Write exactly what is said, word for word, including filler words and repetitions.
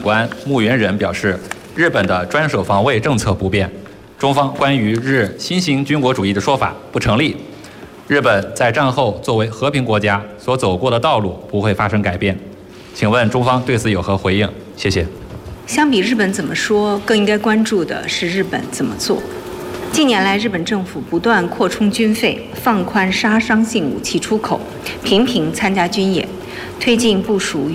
官木原忍表示，日本的专守防卫政策不变，中方关于日新型军国主义的说法不成立。日本在战后作为和平国家所走过的道路不会发生改变。请问中方对此有何回应？谢谢。 相比日本怎么说，更应该关注的是日本怎么做。近年来，日本政府不断扩充军费，放宽杀伤性武器出口，频频参加军演，推进部署